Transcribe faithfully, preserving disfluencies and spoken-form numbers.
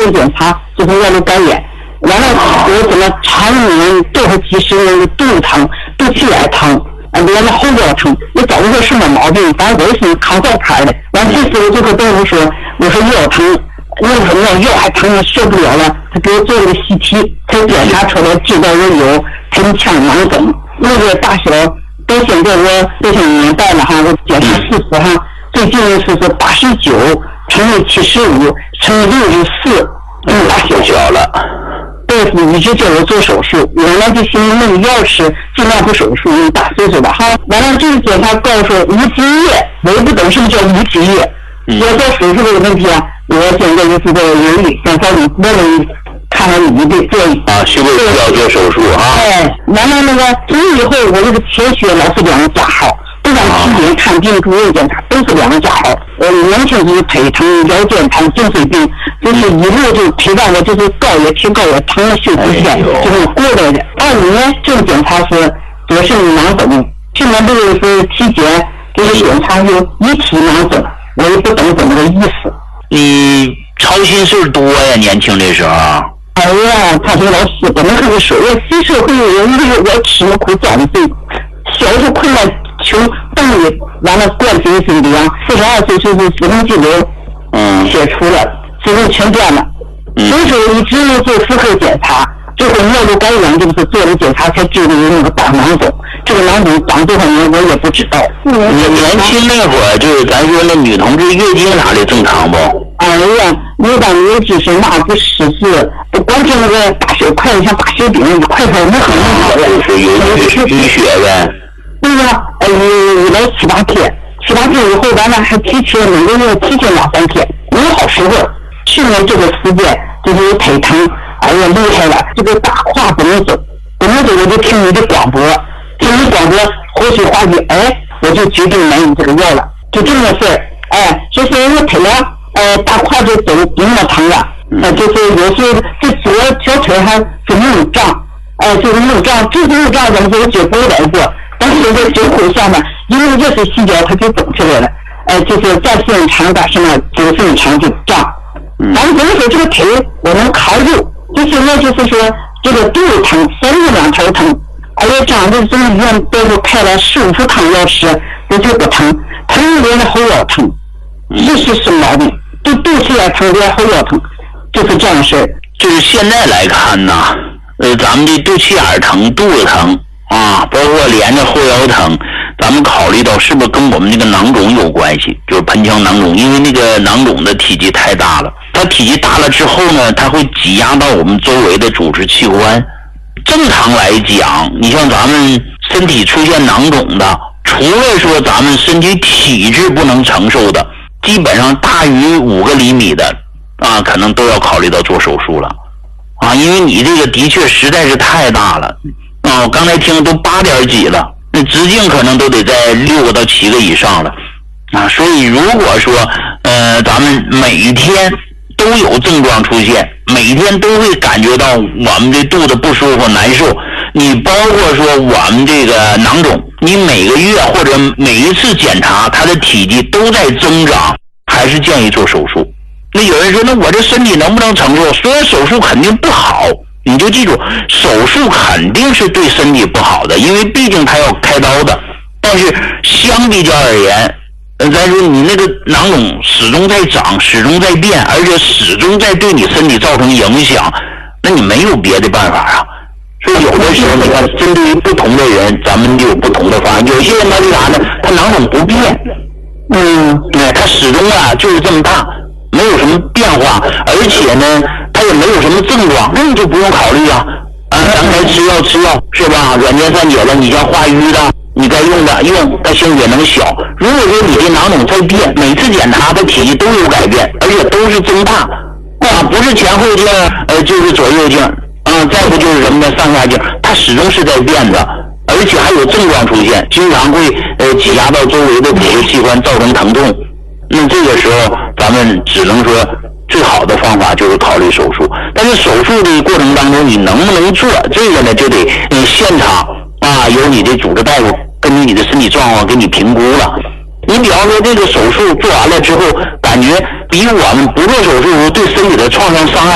个检查就是尿路感染，完了我怎么常年多少几十年的肚子疼、肚脐眼疼，啊，连着后腰疼，我找不出什么毛病，反正我也是扛照牌的。完这时候就和动物说，我说腰疼，那什么腰还疼，受不了了，他给我做了个 C T， 才检查出来知道我有盆腔囊肿，那个大小到现在我都是年代了哈，我检查事实哈，最近的是是八十九乘以七十五乘以六十四，嗯，大小小了。对，一直叫我做手术，原来就寻思那个药吃，尽量不手术，用大岁数吧。好，完了这个检查告诉我无积液，我也不懂什么叫无积液。嗯、要做手术这个问题啊，我现在就是在犹豫，想找你问问看看你的建议。啊，需不需要做手术啊？哎，完了那个从以后我这个铁血老是两个加号。不管体检、看病、住院检查都是两个加号。呃，年轻就是腿疼、腰间盘、颈椎病，就是一路就推到我就是高也提高也疼了休息线，就是过来的。二五年这个检查是左肾囊肿，去年这个是体检这个检查有一体囊肿，我也不懂怎么个意思。你操心事多呀，年轻的时候。哎呀，他说老师，我们这个说，我新社会人，我吃了苦遭罪，小时候困难。穷动力，完了冠心病的呀，四十二岁就是子宫肌瘤，嗯，切除了，子宫全断了。嗯，所以说一直没做妇科检查，最后尿路感染就是做了检查才知道有那个大囊肿，这个囊肿长多少年我也不知道。你年轻那会儿就是咱说那女同志月经啥的正常不？哎呀，有当没有知识，那不识字，不光是那个大血块，像大血饼，块块那很厉害，就是有淤血呗。对呀，呃，一来七八天，七八天以后，完了还提前每个月提前两三天，没好时候。去年这个时间就是腿疼，哎呀厉害了，这个大胯不能走，不能走我就听你的广播，听你广播活水化瘀，哎，我就决定买你这个药了，就这么个事儿。哎，就是我腿了，呃，大胯就走不那么疼了，呃，就是有时候这左小腿还是木胀，哎、呃，就是木胀，这是木胀怎么说我脚不来过。但是在酒口下呢，因为这是细胞它就肿出来了，呃，就是在现场的什么九寸长就胀。咱们怎么说这个腿我能扛住，就现在就是说这个肚子疼，三个两头疼，而且长的中医院都是开了十五副汤药吃，我就不疼，疼连着后腰疼，这是什么毛病？就肚脐眼疼连后腰疼，就是这样的事儿。就是现在来看呢，呃，咱们的肚脐眼疼、肚子疼。啊，包括连着后腰疼，咱们考虑到是不是跟我们这个囊肿有关系，就是盆腔囊肿，因为那个囊肿的体积太大了，它体积大了之后呢，它会挤压到我们周围的组织器官。正常来讲，你像咱们身体出现囊肿的，除了说咱们身体体质不能承受的，基本上大于五个厘米的啊，可能都要考虑到做手术了啊，因为你这个的确实在是太大了。啊，我刚才听都八点几了，那直径可能都得在六个到七个以上了，啊，所以如果说，呃，咱们每天都有症状出现，每天都会感觉到我们这肚子不舒服难受，你包括说我们这个囊肿，你每个月或者每一次检查，它的体积都在增长，还是建议做手术。那有人说，那我这身体能不能承受？虽然手术肯定不好。你就记住，手术肯定是对身体不好的，因为毕竟它要开刀的。但是相比较而言，呃，咱说你那个囊肿始终在长，始终在变，而且始终在对你身体造成影响，那你没有别的办法啊。所以有的时候你看，针对于不同的人，咱们就有不同的方案。有些人他为啥呢？他囊肿不变，嗯，哎，他始终啊就是这么大，没有什么变化，而且呢。他也没有什么症状，那你就不用考虑啊！啊，咱该吃药吃药是吧？软件散解的，你像化瘀的，你该用的用，它性也能小。如果说你这囊肿在变，每次检查的体积都有改变，而且都是增大，啊，不是前后镜，呃，就是左右镜，啊，再不就是什么的上下镜，它始终是在变的，而且还有症状出现，经常会呃挤压到周围的组织器官，造成疼痛。那这个时候，咱们只能说。最好的方法就是考虑手术，但是手术的过程当中，你能不能做这个呢？就得你现场啊，由你的主治大夫根据你的身体状况给你评估了。你比方说这个手术做完了之后，感觉比我们不做手术对身体的创伤伤害